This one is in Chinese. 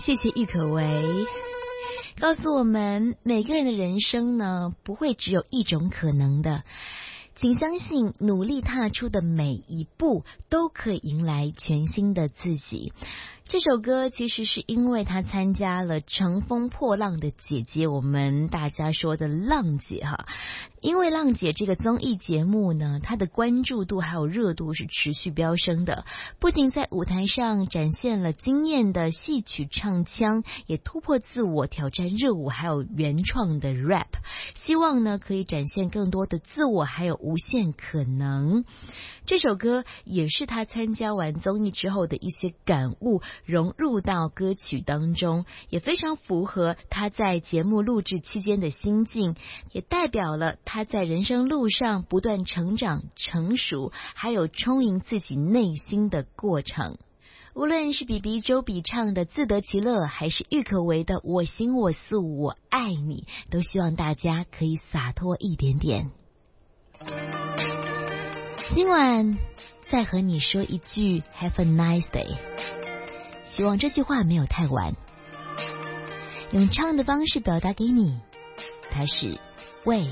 谢谢郁可唯，告诉我们每个人的人生呢，不会只有一种可能的。请相信，努力踏出的每一步都可以迎来全新的自己。这首歌其实是因为他参加了《乘风破浪的姐姐》，我们大家说的浪姐哈。因为浪姐这个综艺节目呢，它的关注度还有热度是持续飙升的，不仅在舞台上展现了惊艳的戏曲唱腔，也突破自我挑战热舞还有原创的 rap， 希望呢可以展现更多的自我还有无限可能。这首歌也是他参加完综艺之后的一些感悟融入到歌曲当中，也非常符合他在节目录制期间的心境，也代表了他在人生路上不断成长成熟，还有充盈自己内心的过程。无论是比比周笔畅的自得其乐，还是郁可唯的我行我素我爱你，都希望大家可以洒脱一点点。今晚再和你说一句 Have a nice day， 希望这句话没有太晚，用唱的方式表达给你，它是喂